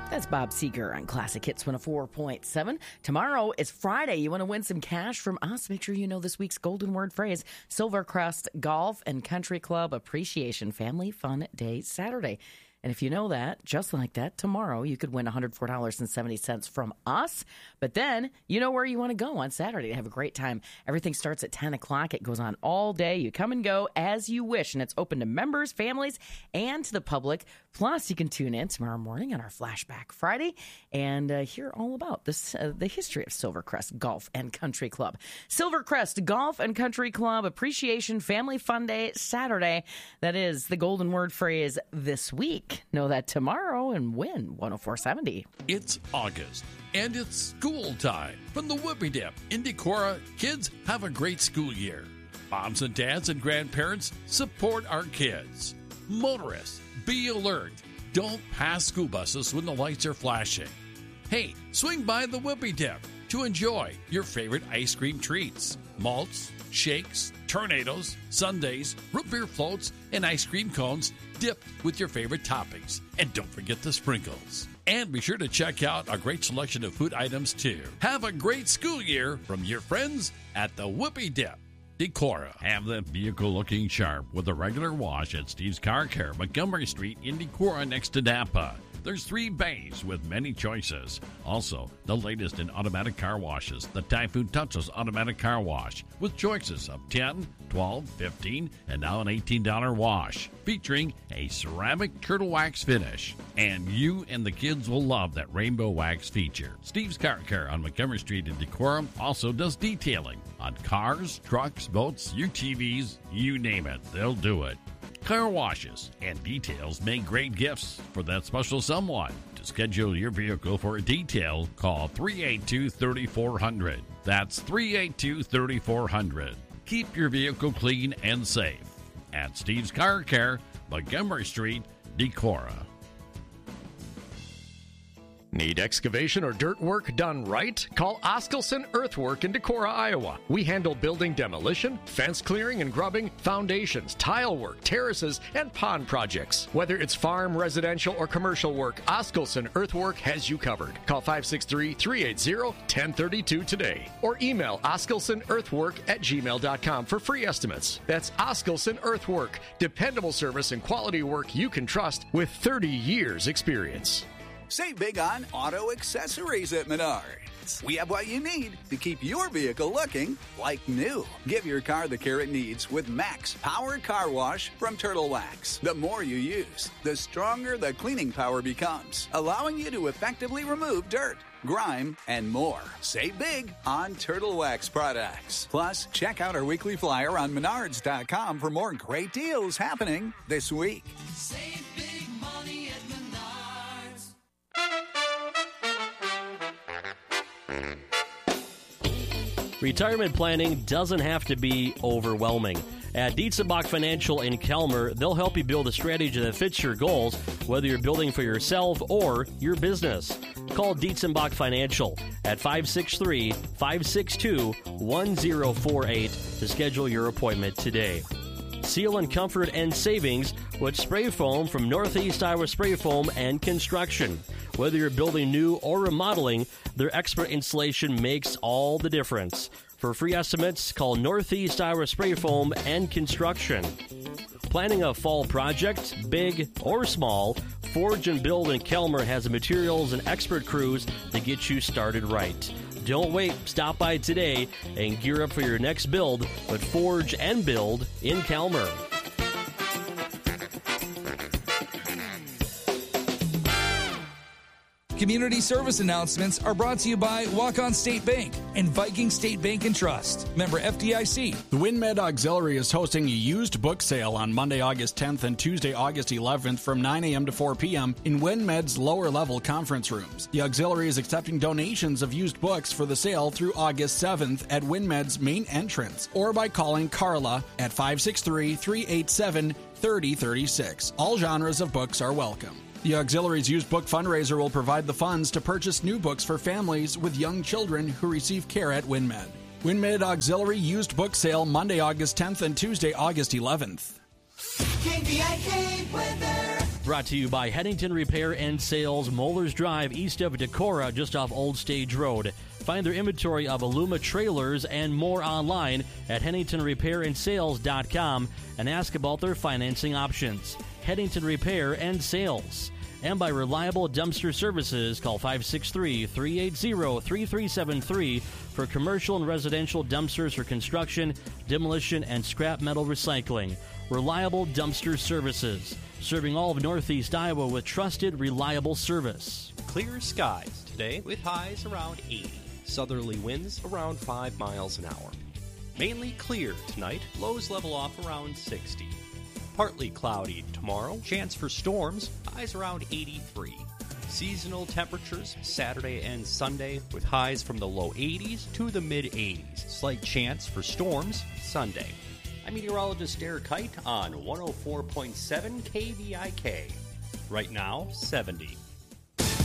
That's Bob Seger on Classic Hits 104.7. Tomorrow is Friday. You want to win some cash from us? Make sure you know this week's golden word phrase, Silvercrest Golf and Country Club Appreciation Family Fun Day Saturday. And if you know that, just like that, tomorrow you could win $104.70 from us. But then you know where you want to go on Saturday to have a great time. Everything starts at 10 o'clock. It goes on all day. You come and go as you wish. And it's open to members, families, and to the public. Plus, you can tune in tomorrow morning on our Flashback Friday and hear all about this, the history of Silvercrest Golf and Country Club. Silvercrest Golf and Country Club Appreciation Family Fun Day Saturday. That is the golden word phrase this week. Know that tomorrow and win 104.70. It's August, and it's school time. From the Whoopie Dip in Decorah, kids have a great school year. Moms and dads and grandparents support our kids. Motorists, be alert. Don't pass school buses when the lights are flashing. Hey, swing by the Whoopie Dip to enjoy your favorite ice cream treats, malts, shakes, tornadoes, sundaes, root beer floats, and ice cream cones dipped with your favorite toppings. And don't forget the sprinkles. And be sure to check out our great selection of food items, too. Have a great school year from your friends at the Whoopie Dip. Decorah. Have that vehicle looking sharp with a regular wash at Steve's Car Care, Montgomery Street in Decorah next to Napa. There's 3 bays with many choices. Also, the latest in automatic car washes, the Typhoon Touchless Automatic Car Wash, with choices of $10, $12, $15, and now an $18 wash, featuring a ceramic turtle wax finish. And you and the kids will love that rainbow wax feature. Steve's Car Care on Montgomery Street in Decorah also does detailing on cars, trucks, boats, UTVs, you name it, they'll do it. Car washes and details make great gifts for that special someone. To schedule your vehicle for a detail, call 382-3400. That's 382-3400. Keep your vehicle clean and safe. At Steve's Car Care, Montgomery Street, Decorah. Need excavation or dirt work done right? Call Oskelson Earthwork in Decorah, Iowa. We handle building demolition, fence clearing and grubbing, foundations, tile work, terraces, and pond projects. Whether it's farm, residential, or commercial work, Oskelson Earthwork has you covered. Call 563-380-1032 today or email oskelsonearthwork@gmail.com for free estimates. That's Oskelson Earthwork, dependable service and quality work you can trust with 30 years experience. Save big on auto accessories at Menards. We have what you need to keep your vehicle looking like new. Give your car the care it needs with Max Power Car Wash from Turtle Wax. The more you use, the stronger the cleaning power becomes, allowing you to effectively remove dirt, grime, and more. Save big on Turtle Wax products. Plus, check out our weekly flyer on Menards.com for more great deals happening this week. Save big money at Menards. Retirement planning doesn't have to be overwhelming. At Dietzenbach Financial in Kelmer, they'll help you build a strategy that fits your goals, whether you're building for yourself or your business. Call Dietzenbach Financial at 563-562-1048 to schedule your appointment today. Seal and comfort and savings with spray foam from Northeast Iowa Spray Foam and Construction. Whether you're building new or remodeling, their expert installation makes all the difference. For free estimates, call Northeast Iowa Spray Foam and Construction. Planning a fall project, big or small, Forge and Build in Kelmer has the materials and expert crews to get you started right. Don't wait. Stop by today and gear up for your next build with Forge and Build in Kelmer. Community service announcements are brought to you by Walk-On State Bank and Viking State Bank and Trust. Member FDIC. The WinMed Auxiliary is hosting a used book sale on Monday, August 10th and Tuesday, August 11th from 9 a.m. to 4 p.m. in WinMed's lower-level conference rooms. The Auxiliary is accepting donations of used books for the sale through August 7th at WinMed's main entrance or by calling Carla at 563-387-3036. All genres of books are welcome. The Auxiliary's used book fundraiser will provide the funds to purchase new books for families with young children who receive care at WinMed. WinMed Auxiliary used book sale Monday, August 10th and Tuesday, August 11th. KVIK weather. Brought to you by Headington Repair and Sales, Moeller's Drive, east of Decorah, just off Old Stage Road. Find their inventory of Aluma trailers and more online at HeadingtonRepairandSales.com and ask about their financing options. Headington Repair and Sales. And by Reliable Dumpster Services, call 563-380-3373 for commercial and residential dumpsters for construction, demolition, and scrap metal recycling. Reliable Dumpster Services, serving all of Northeast Iowa with trusted, reliable service. Clear skies today with highs around 80. Southerly winds around 5 miles an hour. Mainly clear tonight, lows level off around 60. Partly cloudy tomorrow, chance for storms, highs around 83. Seasonal temperatures Saturday and Sunday with highs from the low 80s to the mid 80s. Slight chance for storms Sunday. I'm meteorologist Derek Kite on 104.7 KVIK. Right now, 70.